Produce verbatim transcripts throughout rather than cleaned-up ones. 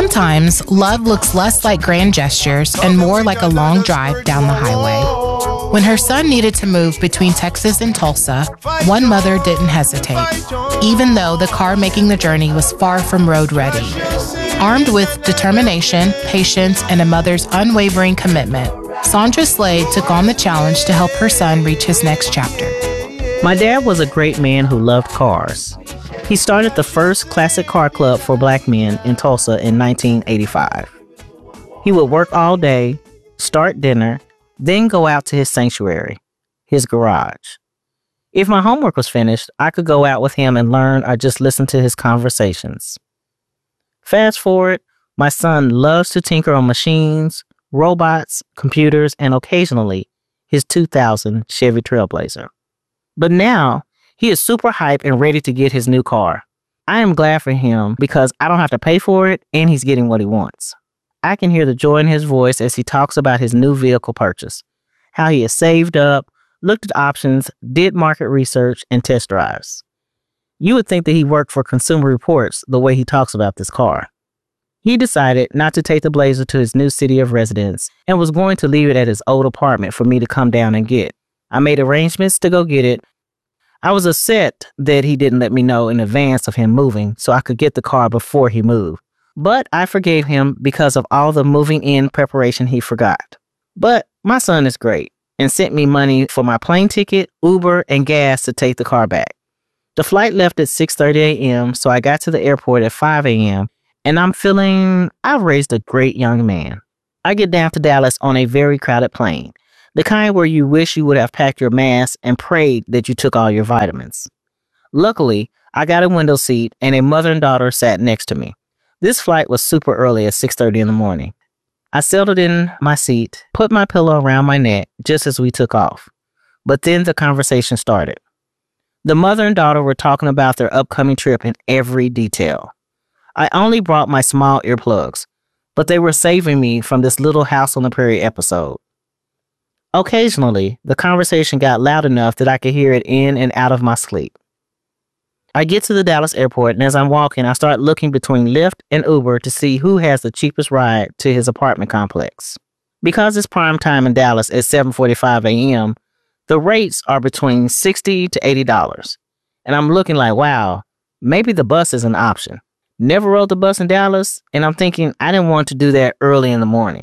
Sometimes love looks less like grand gestures and more like a long drive down the highway. When her son needed to move between Texas and Tulsa, one mother didn't hesitate, even though the car making the journey was far from road ready. Armed with determination, patience, and a mother's unwavering commitment, Sandra Slade took on the challenge to help her son reach his next chapter. My dad was a great man who loved cars. He started the first classic car club for black men in Tulsa in nineteen eighty-five. He would work all day, start dinner, then go out to his sanctuary, his garage. If my homework was finished, I could go out with him and learn or just listen to his conversations. Fast forward, my son loves to tinker on machines, robots, computers, and occasionally his two thousand Chevy Trailblazer. But now, he is super hyped and ready to get his new car. I am glad for him because I don't have to pay for it and he's getting what he wants. I can hear the joy in his voice as he talks about his new vehicle purchase, how he has saved up, looked at options, did market research, and test drives. You would think that he worked for Consumer Reports the way he talks about this car. He decided not to take the Blazer to his new city of residence and was going to leave it at his old apartment for me to come down and get. I made arrangements to go get it. I was upset that he didn't let me know in advance of him moving so I could get the car before he moved. But I forgave him because of all the moving in preparation he forgot. But my son is great and sent me money for my plane ticket, Uber, and gas to take the car back. The flight left at six thirty a.m., so I got to the airport at five a.m., and I'm feeling I've raised a great young man. I get down to Dallas on a very crowded plane. The kind where you wish you would have packed your mask and prayed that you took all your vitamins. Luckily, I got a window seat and a mother and daughter sat next to me. This flight was super early at six thirty in the morning. I settled in my seat, put my pillow around my neck just as we took off. But then the conversation started. The mother and daughter were talking about their upcoming trip in every detail. I only brought my small earplugs, but they were saving me from this Little House on the Prairie episode. Occasionally, the conversation got loud enough that I could hear it in and out of my sleep. I get to the Dallas airport, and as I'm walking, I start looking between Lyft and Uber to see who has the cheapest ride to his apartment complex. Because it's prime time in Dallas at seven forty-five a.m., the rates are between sixty to eighty dollars. And I'm looking like, wow, maybe the bus is an option. Never rode the bus in Dallas, and I'm thinking I didn't want to do that early in the morning.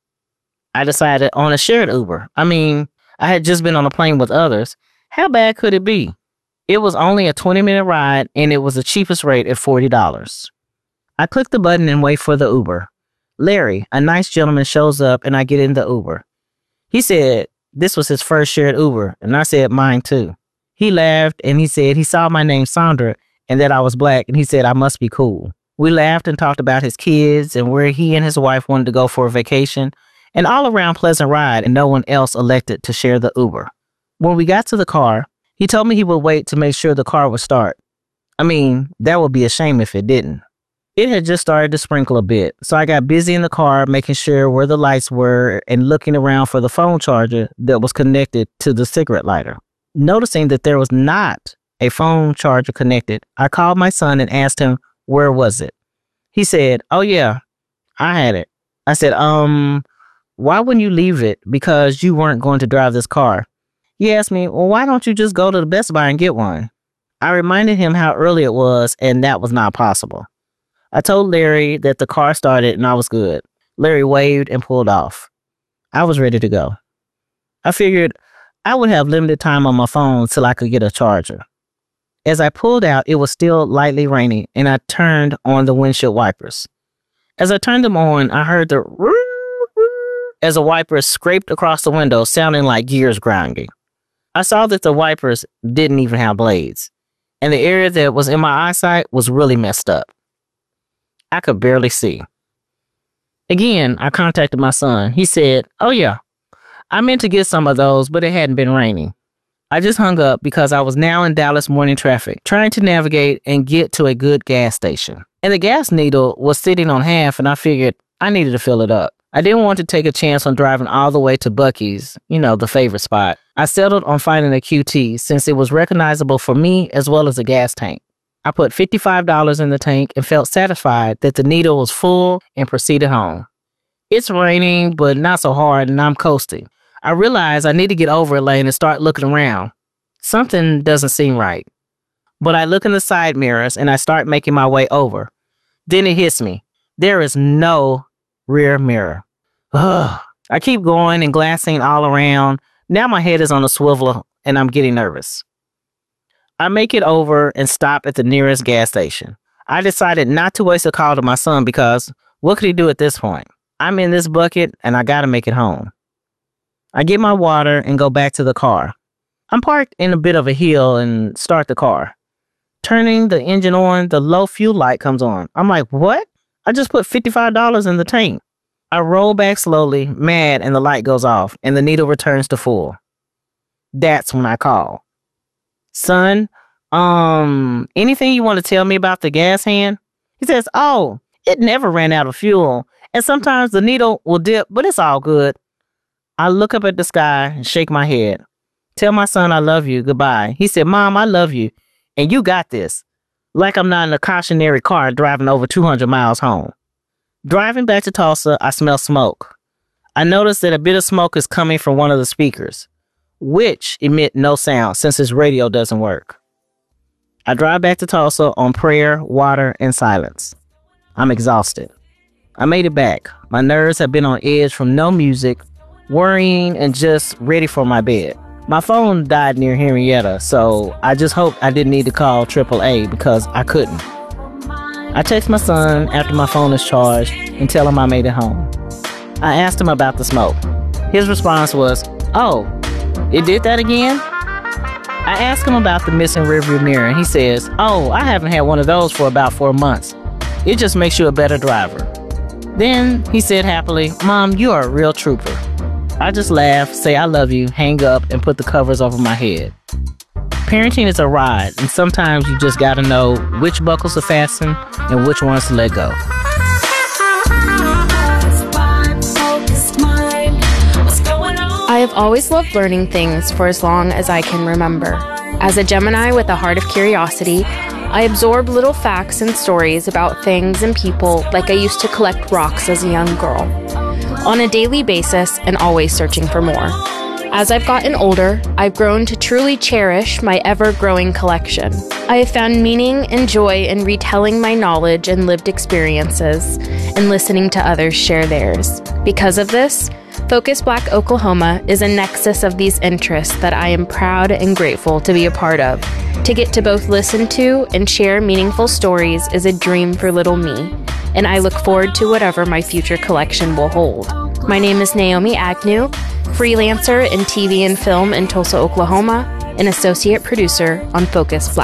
I decided on a shared Uber. I mean, I had just been on a plane with others. How bad could it be? It was only a twenty minute ride and it was the cheapest rate at forty dollars. I click the button and wait for the Uber. Larry, a nice gentleman, shows up and I get in the Uber. He said this was his first shared Uber and I said mine too. He laughed and he said he saw my name Sandra and that I was black and he said I must be cool. We laughed and talked about his kids and where he and his wife wanted to go for a vacation. An all-around pleasant ride and no one else elected to share the Uber. When we got to the car, he told me he would wait to make sure the car would start. I mean, that would be a shame if it didn't. It had just started to sprinkle a bit, so I got busy in the car making sure where the lights were and looking around for the phone charger that was connected to the cigarette lighter. Noticing that there was not a phone charger connected, I called my son and asked him, where was it? He said, oh yeah, I had it. I said, um... why wouldn't you leave it because you weren't going to drive this car? He asked me, well, why don't you just go to the Best Buy and get one? I reminded him how early it was, and that was not possible. I told Larry that the car started and I was good. Larry waved and pulled off. I was ready to go. I figured I would have limited time on my phone till I could get a charger. As I pulled out, it was still lightly raining, and I turned on the windshield wipers. As I turned them on, I heard the as a wiper scraped across the window, sounding like gears grinding. I saw that the wipers didn't even have blades, and the area that was in my eyesight was really messed up. I could barely see. Again, I contacted my son. He said, oh yeah, I meant to get some of those, but it hadn't been raining. I just hung up because I was now in Dallas morning traffic, trying to navigate and get to a good gas station. And the gas needle was sitting on half, and I figured I needed to fill it up. I didn't want to take a chance on driving all the way to Buc-ee's, you know, the favorite spot. I settled on finding a Q T since it was recognizable for me as well as a gas tank. I put fifty-five dollars in the tank and felt satisfied that the needle was full and proceeded home. It's raining, but not so hard, and I'm coasting. I realize I need to get over Elaine and start looking around. Something doesn't seem right. But I look in the side mirrors and I start making my way over. Then it hits me. There is no rear mirror. Ugh. I keep going and glancing all around. Now my head is on a swivel and I'm getting nervous. I make it over and stop at the nearest gas station. I decided not to waste a call to my son because what could he do at this point? I'm in this bucket and I gotta make it home. I get my water and go back to the car. I'm parked in a bit of a hill and start the car. Turning the engine on, the low fuel light comes on. I'm like, what? I just put fifty-five dollars in the tank. I roll back slowly, mad, and the light goes off and the needle returns to full. That's when I call. Son, um, anything you want to tell me about the gas hand? He says, oh, it never ran out of fuel. And sometimes the needle will dip, but it's all good. I look up at the sky and shake my head. Tell my son I love you. Goodbye. He said, Mom, I love you. And you got this. Like I'm not in a cautionary car driving over two hundred miles home. Driving back to Tulsa, I smell smoke. I notice that a bit of smoke is coming from one of the speakers, which emit no sound since his radio doesn't work. I drive back to Tulsa on prayer, water, and silence. I'm exhausted. I made it back. My nerves have been on edge from no music, worrying, and just ready for my bed. My phone died near Henrietta, so I just hope I didn't need to call triple A because I couldn't. I text my son after my phone is charged and tell him I made it home. I asked him about the smoke. His response was, oh, it did that again? I asked him about the missing rearview mirror, and he says, oh, I haven't had one of those for about four months. It just makes you a better driver. Then he said happily, Mom, you are a real trooper. I just laugh, say I love you, hang up, and put the covers over my head. Parenting is a ride, and sometimes you just gotta know which buckles to fasten and which ones to let go. I have always loved learning things for as long as I can remember. As a Gemini with a heart of curiosity, I absorb little facts and stories about things and people like I used to collect rocks as a young girl, on a daily basis and always searching for more. As I've gotten older, I've grown to truly cherish my ever-growing collection. I have found meaning and joy in retelling my knowledge and lived experiences and listening to others share theirs. Because of this, Focus Black Oklahoma is a nexus of these interests that I am proud and grateful to be a part of. To get to both listen to and share meaningful stories is a dream for little me, and I look forward to whatever my future collection will hold. My name is Naomi Agnew, freelancer in T V and film in Tulsa, Oklahoma, and associate producer on Focus Black